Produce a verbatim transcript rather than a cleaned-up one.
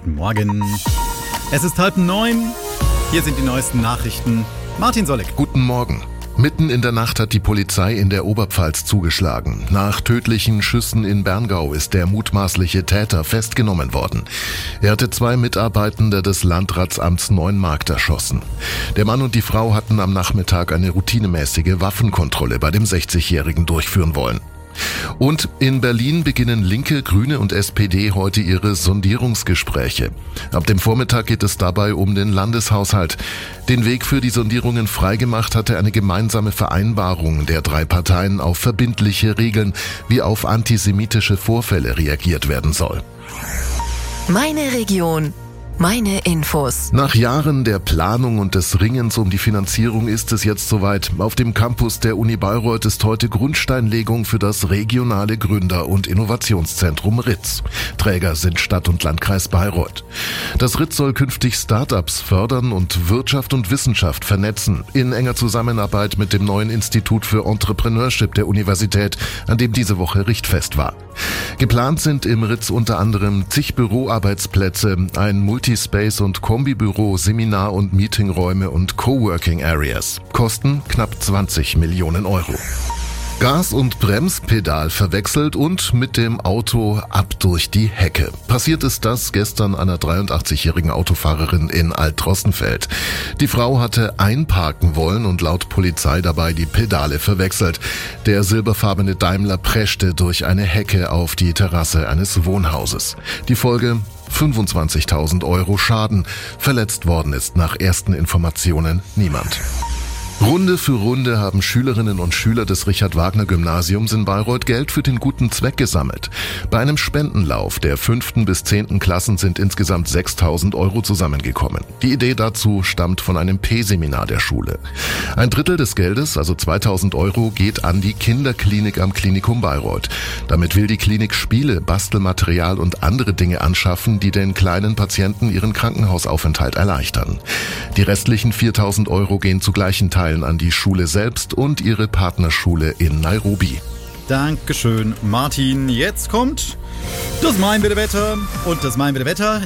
guten Morgen. Es ist halb neun. Hier sind die neuesten Nachrichten. Martin Solleck. Guten Morgen. Mitten in der Nacht hat die Polizei in der Oberpfalz zugeschlagen. Nach tödlichen Schüssen in Berngau ist der mutmaßliche Täter festgenommen worden. Er hatte zwei Mitarbeitende des Landratsamts Neuenmarkt erschossen. Der Mann und die Frau hatten am Nachmittag eine routinemäßige Waffenkontrolle bei dem sechzigjährigen durchführen wollen. Und in Berlin beginnen Linke, Grüne und S P D heute ihre Sondierungsgespräche. Ab dem Vormittag geht es dabei um den Landeshaushalt. Den Weg für die Sondierungen freigemacht hatte eine gemeinsame Vereinbarung der drei Parteien auf verbindliche Regeln, wie auf antisemitische Vorfälle reagiert werden soll. Meine Region. Meine Infos. Nach Jahren der Planung und des Ringens um die Finanzierung ist es jetzt soweit. Auf dem Campus der Uni Bayreuth ist heute Grundsteinlegung für das regionale Gründer- und Innovationszentrum R I Z. Träger sind Stadt und Landkreis Bayreuth. Das R I Z soll künftig Start-ups fördern und Wirtschaft und Wissenschaft vernetzen, in enger Zusammenarbeit mit dem neuen Institut für Entrepreneurship der Universität, an dem diese Woche Richtfest war. Geplant sind im R I Z unter anderem zig Büroarbeitsplätze, ein Multispace- und Kombibüro, Seminar- und Meetingräume und Coworking Areas. Kosten knapp zwanzig Millionen Euro. Gas- und Bremspedal verwechselt und mit dem Auto ab durch die Hecke. Passiert ist das gestern einer dreiundachtzigjährigen Autofahrerin in Alt-Rossenfeld. Die Frau hatte einparken wollen und laut Polizei dabei die Pedale verwechselt. Der silberfarbene Daimler preschte durch eine Hecke auf die Terrasse eines Wohnhauses. Die Folge: fünfundzwanzigtausend Euro Schaden. Verletzt worden ist nach ersten Informationen niemand. Runde für Runde haben Schülerinnen und Schüler des Richard-Wagner-Gymnasiums in Bayreuth Geld für den guten Zweck gesammelt. Bei einem Spendenlauf der fünften bis zehnten Klassen sind insgesamt sechstausend Euro zusammengekommen. Die Idee dazu stammt von einem P-Seminar der Schule. Ein Drittel des Geldes, also zweitausend Euro, geht an die Kinderklinik am Klinikum Bayreuth. Damit will die Klinik Spiele, Bastelmaterial und andere Dinge anschaffen, die den kleinen Patienten ihren Krankenhausaufenthalt erleichtern. Die restlichen viertausend Euro gehen zu gleichen Teilen an die Schule selbst und ihre Partnerschule in Nairobi. Dankeschön, Martin. Jetzt kommt das Mein Wetter. Und das Mein Wetter